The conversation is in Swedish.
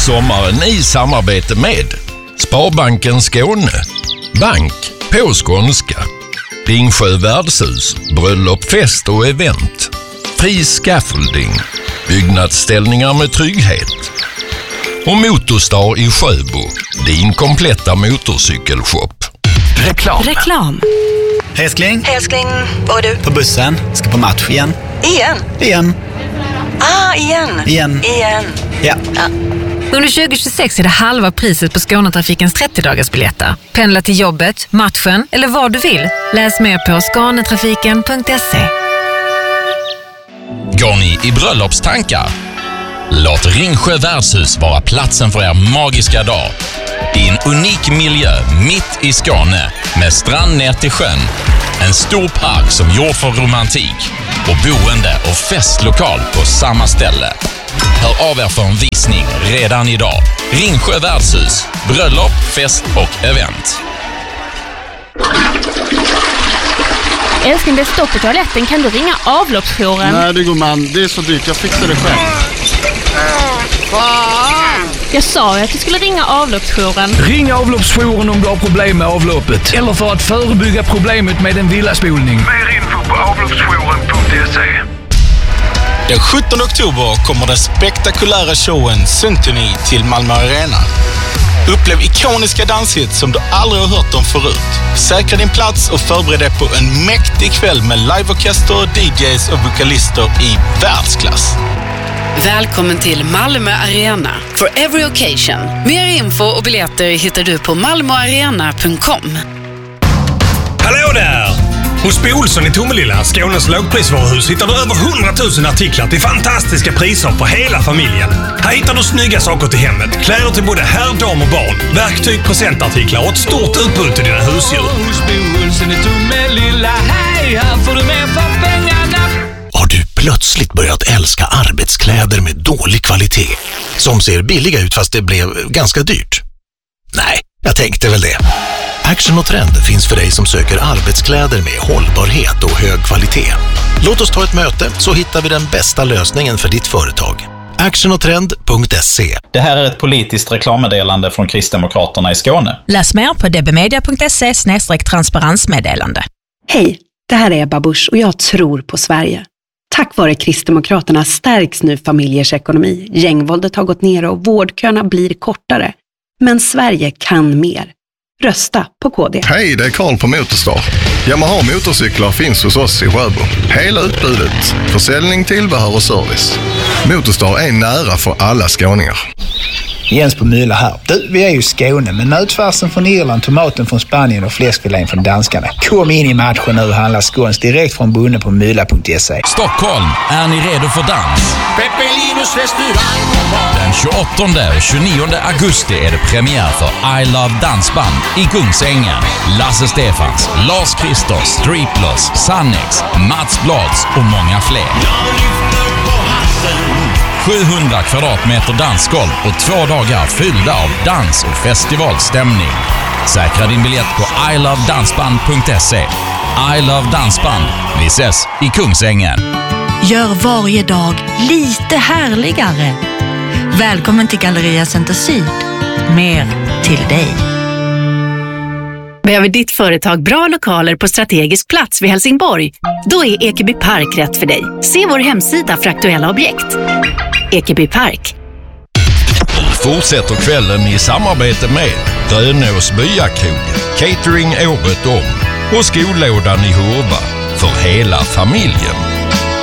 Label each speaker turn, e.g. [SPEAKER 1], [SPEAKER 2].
[SPEAKER 1] sommaren i samarbete med Sparbanken Skåne, bank på skånska, Ringsjö värdshus, bröllop, fest och event, Fri Scaffolding, byggnadsställningar med trygghet och Motorstar i Sjöbo, din kompletta motorcykelshop.
[SPEAKER 2] Reklam.
[SPEAKER 3] Älskling,
[SPEAKER 2] vad är du?
[SPEAKER 3] på bussen, ska på match igen.
[SPEAKER 2] Igen?
[SPEAKER 3] Igen.
[SPEAKER 2] Igen.
[SPEAKER 3] Ja.
[SPEAKER 4] Under 2026 är det halva priset på Skånetrafikens 30-dagarsbiljetter. Pendla till jobbet, matchen eller vad du vill. Läs mer på skanetrafiken.se.
[SPEAKER 5] Går ni i bröllopstankar? Låt Ringsjö värdshus vara platsen för er magiska dag. I en unik miljö mitt i Skåne med strand ner till sjön. En stor park som gjord för romantik och boende och festlokal på samma ställe. Hör av er för en visning redan idag. Ringsjö värdshus, bröllop, fest och event.
[SPEAKER 6] Älskling, det är stopp på toaletten. Kan du ringa avloppsjouren?
[SPEAKER 7] Nej, det går man. Det är så dyrt. Jag fixar det själv.
[SPEAKER 6] Jag sa ju att du skulle ringa avloppsjouren.
[SPEAKER 8] Ring avloppsjouren om du har problem med avloppet. Eller för att förebygga problemet med en villaspolning.
[SPEAKER 9] Mer info på avloppsjouren.se.
[SPEAKER 10] Den 17 oktober kommer den spektakulära showen Symphony till Malmö Arena. Upplev ikoniska danshits som du aldrig har hört om förut. Säkra din plats och förbered dig på en mäktig kväll med liveorkester, DJs och vokalister i världsklass.
[SPEAKER 11] Välkommen till Malmö Arena for every occasion. Mer info och biljetter hittar du på malmoarena.com.
[SPEAKER 12] Hallå där! Hos Bo Olsson i Tomelilla, Skånes lågprisvaruhus, hittar du över 100 000 artiklar till fantastiska priser på hela familjen. Här hittar du snygga saker till hemmet, kläder till både herr, dam och barn, verktyg, presentartiklar och ett stort utbud till dina husdjur. Hos Bo Olsson i Tomelilla, hej, här får du mer för pengarna.
[SPEAKER 13] Har du plötsligt börjat älska arbetskläder med dålig kvalitet som ser billiga ut fast det blev ganska dyrt? Nej, jag tänkte väl det. Action och Trend finns för dig som söker arbetskläder med hållbarhet och hög kvalitet. Låt oss ta ett möte så hittar vi den bästa lösningen för ditt företag. actionotrend.se.
[SPEAKER 14] Det här är ett politiskt reklammeddelande från Kristdemokraterna i Skåne.
[SPEAKER 4] Läs mer på dbmedia.se/transparensmeddelande.
[SPEAKER 15] Hej, det här är Ebba Busch och jag tror på Sverige. Tack vare Kristdemokraterna stärks nu familjers ekonomi. Gängvåldet har gått ner och vårdköerna blir kortare. Men Sverige kan mer. Rösta på KD.
[SPEAKER 16] Hej, det är Karl på Motorstar. Yamaha motorcyklar finns hos oss i Sjöbo. Hela utbudet. Försäljning, tillbehör och service. Motorstar är nära för alla skåningar.
[SPEAKER 3] Jens på Myla här. Du, vi är ju i Skåne, men nötfärsen från Irland, tomaten från Spanien och fläskfilén från danskarna. Kom in i matchen nu och handla skåns direkt från bonden på myla.se.
[SPEAKER 5] Stockholm, är ni redo för dans?
[SPEAKER 17] Peppelinos restaurang.
[SPEAKER 5] Den 28 och 29 augusti är det premiär för I Love Dansband i Kungsängen. Lasse Stefans, Lars Kristers, Striplers, Sannex, Mats Blads och många fler. 700 kvadratmeter dansgolv och 2 dagar fyllda av dans och festivalstämning. Säkra din biljett på ilovedansband.se. I Love Dansband. Vi ses i Kungsängen.
[SPEAKER 2] Gör varje dag lite härligare. Välkommen till Galleria Center Syd. Mer till dig.
[SPEAKER 18] Behöver ditt företag bra lokaler på strategisk plats vid Helsingborg? Då är Ekeby Park rätt för dig. Se vår hemsida för aktuella objekt. Ekeby Park.
[SPEAKER 1] Fortsätter kvällen i samarbete med Rönås Byakrog, catering året om och skolådan i Hurba för hela familjen.